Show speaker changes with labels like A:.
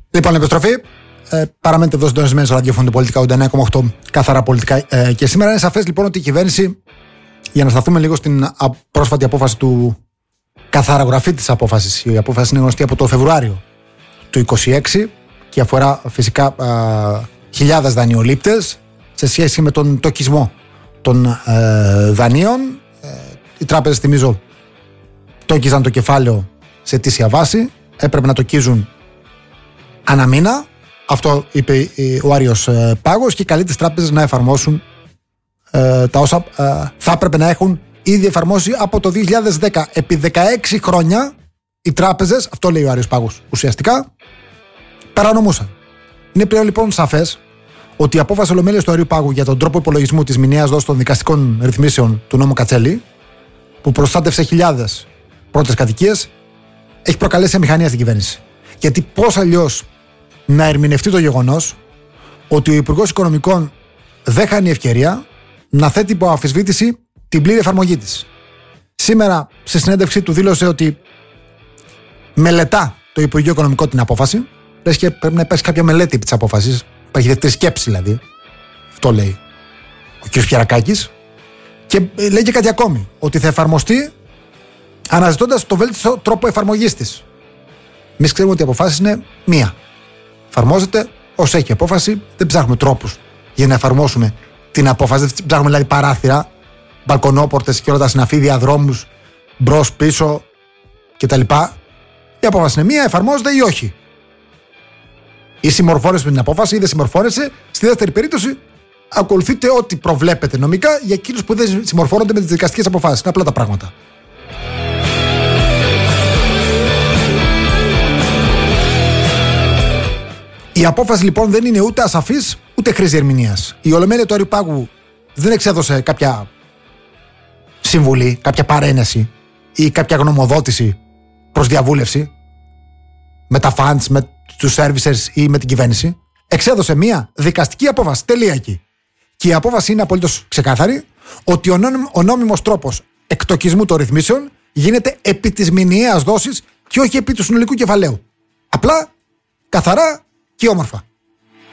A: Λοιπόν, επιστροφή. Παραμένετε εδώ συντονισμένοι στο ραδιόφωνο πολιτικά 89,8 καθαρά πολιτικά. Και σήμερα είναι σαφές λοιπόν ότι η κυβέρνηση, για να σταθούμε λίγο στην πρόσφατη απόφαση του καθαρογραφή της απόφασης, η απόφαση είναι γνωστή από το Φεβρουάριο του 2026 και αφορά φυσικά χιλιάδες δανειολήπτες σε σχέση με τον τοκισμό των δανείων. Οι τράπεζες, θυμίζω, τόκιζαν το κεφάλαιο σε αιτήσια βάση, έπρεπε να τοκίζουν ανά μήνα. Αυτό είπε ο Άριος Πάγος, και καλεί τις τράπεζες να εφαρμόσουν τα όσα θα έπρεπε να έχουν ήδη εφαρμόσει από το 2010. Επί 16 χρόνια οι τράπεζες, αυτό λέει ο Άριος Πάγος, ουσιαστικά παρανομούσαν. Είναι πλέον λοιπόν σαφές ότι η απόφαση ολομέλειας του Αρίου Πάγου για τον τρόπο υπολογισμού της μηνιαίας δόσης των δικαστικών ρυθμίσεων του νόμου Κατσέλη, που προστάτευσε χιλιάδες πρώτες κατοικίες, έχει προκαλέσει αμηχανία στην κυβέρνηση. Γιατί πώς αλλιώς να ερμηνευτεί το γεγονός ότι ο Υπουργός Οικονομικών δεν χάνει ευκαιρία να θέτει υπό αμφισβήτηση την πλήρη εφαρμογή της. Σήμερα, στη συνέντευξή του, δήλωσε ότι μελετά το Υπουργείο Οικονομικό την απόφαση. Λες και πρέπει να υπάρξει κάποια μελέτη επί της απόφασης. Υπάρχει δεύτερη σκέψη δηλαδή. Αυτό λέει ο κ. Πιερακάκης. Και λέει και κάτι ακόμη. Ότι θα εφαρμοστεί αναζητώντας το βέλτιστο τρόπο εφαρμογής της. Εμείς ξέρουμε ότι η αποφάση είναι μία. Εφαρμόζεται ως έχει απόφαση. Δεν ψάχνουμε τρόπους για να εφαρμόσουμε την απόφαση. Δεν ψάχνουμε δηλαδή παράθυρα, μπαλκονόπορτες και όλα τα συναφή, διαδρόμους, μπρος, πίσω κτλ. Η απόφαση είναι μία, εφαρμόζεται ή όχι. Ή συμμορφώνεσαι με την απόφαση ή δεν συμμορφώνεσαι. Στη δεύτερη περίπτωση, ακολουθείτε ό,τι προβλέπετε νομικά για εκείνους που δεν συμμορφώνονται με τις δικαστικές αποφάσεις. Είναι απλά τα πράγματα. Η απόφαση λοιπόν δεν είναι ούτε ασαφής ούτε χρήση ερμηνείας. Η Ολομέλεια του Αρίου Πάγου δεν εξέδωσε κάποια συμβουλή, κάποια παρένεση ή κάποια γνωμοδότηση προς διαβούλευση με τα funds, με τους servicers ή με την κυβέρνηση. Εξέδωσε μία δικαστική απόφαση. Τελεία εκεί. Και η απόφαση είναι απολύτως ξεκάθαρη ότι ο νόμιμος τρόπος εκτοκισμού των ρυθμίσεων γίνεται επί της μηνιαίας δόσης και όχι επί του συνολικού κεφαλαίου. Απλά, καθαρά και όμορφα.